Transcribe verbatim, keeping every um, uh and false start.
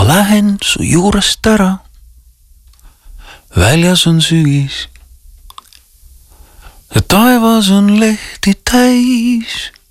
ma lähen su juurest ära. Väljas on sügis ja taevas on lehti täis.